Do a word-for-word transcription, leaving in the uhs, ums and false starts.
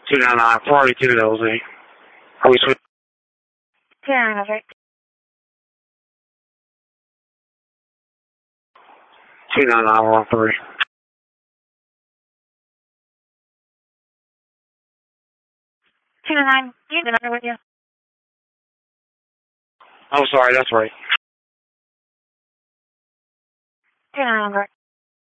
two nine nine, forty two, that was me. Are we switching? two nine nine, right? two nine nine one three. two nine nine, you the number with you? I'm sorry, that's right. two nine nine, right?